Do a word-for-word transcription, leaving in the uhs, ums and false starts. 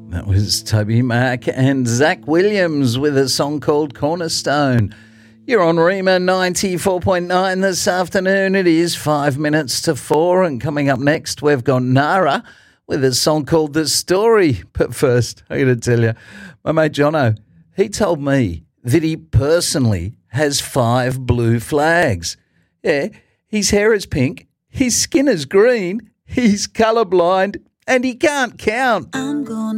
That was Toby Mac and Zach Williams with a song called Cornerstone. You're on Rima ninety-four point nine this afternoon. It is five minutes to four, and coming up next, we've got Nara with a song called The Story. But first, I got to tell you, my mate Jono, he told me that he personally has five blue flags. Yeah, his hair is pink, his skin is green, he's colourblind, and he can't count. I'm gonna